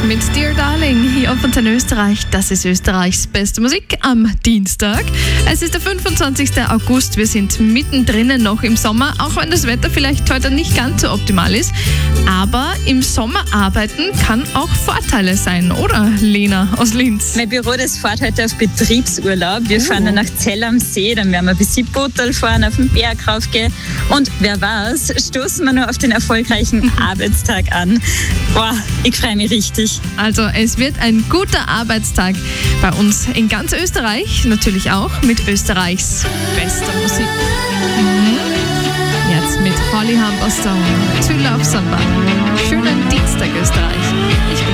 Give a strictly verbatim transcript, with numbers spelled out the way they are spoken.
Beatles mit Dear Darling hier auf Antenne Österreich. Das ist Österreichs beste Musik am Dienstag. Es ist der fünfundzwanzigsten August. Wir sind mittendrin noch im Sommer, auch wenn das Wetter vielleicht heute nicht ganz so optimal ist. Aber im Sommer arbeiten kann auch Vorteile sein, oder Lena aus Linz? Mein Büro, das fährt heute auf Betriebsurlaub. Wir Oh. fahren dann nach Zell am See, dann werden wir bis Sippotal fahren, auf den Berg raufgehen. Und wer weiß, stoßen wir nur auf den erfolgreichen Arbeitstag an. Boah, ich freue mich richtig. Also es wird ein guter Arbeitstag bei uns in ganz Österreich, natürlich auch mit Österreichs bester Musik. Mhm. Jetzt mit Holly Humberstone, To Love Somebody. Schönen Dienstag, Österreich. Ich bin